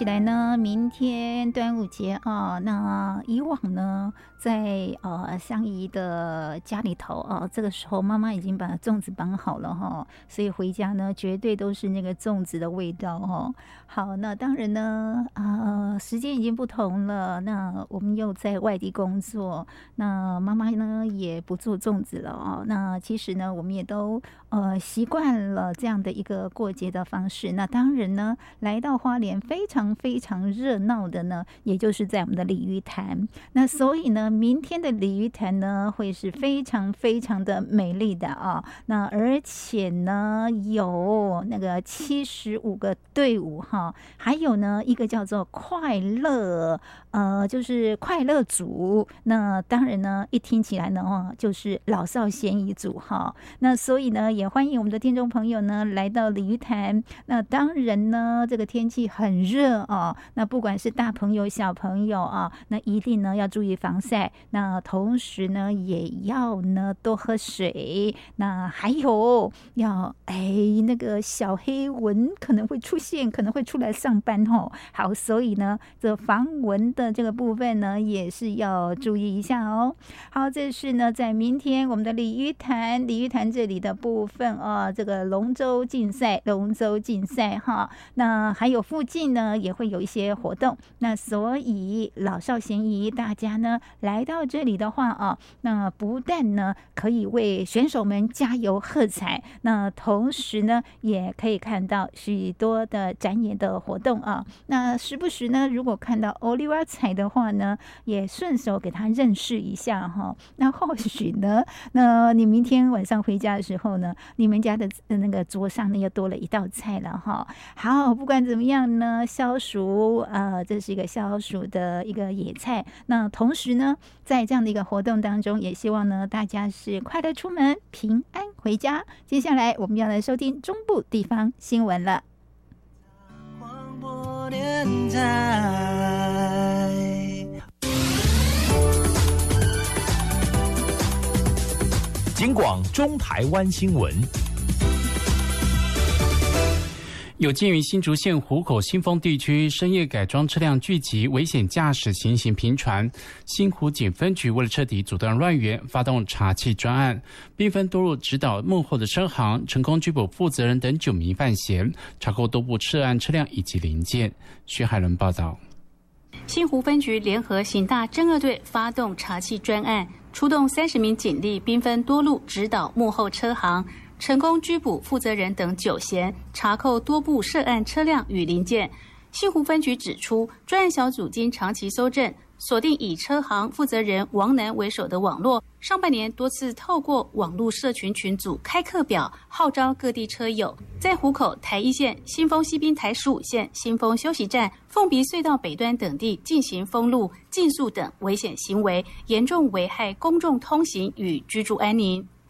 起来呢，明天端午节啊，那以往呢，在香姨的家里头啊，这个时候妈妈已经把粽子绑好了哈，所以回家呢，绝对都是那个粽子的味道哈。好，那当然呢，时间已经不同了，那我们又在外地工作，那妈妈呢也不做粽子了啊。那其实呢，我们也都习惯了这样的一个过节的方式。那当然呢，来到花莲非常非常热闹的呢，也就是在我们的鲤鱼潭。那所以呢，明天的鲤鱼潭呢，会是非常非常的美丽的啊。那而且呢，有那个75个队伍哈，还有呢一个叫做快乐，就是快乐组。那当然呢，一听起来呢，就是老少咸宜组哈。那所以呢，也欢迎我们的听众朋友呢来到鲤鱼潭。那当然呢，这个天气很热啊，那不管是大朋友小朋友啊，那一定呢要注意防晒。那同时呢，也要呢多喝水。那还有要那个小黑蚊可能会出现，可能会出来上班哦。好，所以呢，这防蚊的这个部分呢，也是要注意一下哦。好，这是呢在明天我们的鲤鱼潭这里的部分啊，这个龙舟竞赛哈。那还有附近呢也会有一些活动，那所以老少咸宜，大家呢来到这里的话啊，那不但呢可以为选手们加油喝彩，那同时呢也可以看到许多的展演的活动啊。那时不时呢，如果看到 Oliver 彩的话呢，也顺手给他认识一下哈。那或许呢，那你明天晚上回家的时候呢，你们家的那个桌上呢又多了一道菜了哈。好，不管怎么样呢，消暑这是一个消暑的一个野菜。那同时呢，在这样的一个活动当中，也希望呢大家是快乐出门，平安回家。接下来我们要来收听中部地方新闻了。广播电台， 警广中台湾新闻。 有鉴于新竹县湖口新丰地区深夜改装车辆聚集，危险驾驶情形频传，新湖警分局为了彻底阻断乱源，发动查缉专案，并分多路指导幕后的车行，成功拘捕负责人等9名犯嫌，查扣多部涉案车辆以及零件。薛海伦报道。 新湖分局联合刑大侦二队发动查缉专案，出动30名警力，兵分多路指导幕后车行，成功拘捕负责人等9嫌，查扣多部涉案车辆与零件。新湖分局指出，专案小组经长期搜证，锁定以车行负责人王楠为首的网络，上半年多次透过网络社群群组开课表，号召各地车友在湖口、台一线、新丰西滨台15线、新丰休息站、凤鼻隧道北端等地进行封路、竞速等危险行为，严重危害公众通行与居住安宁。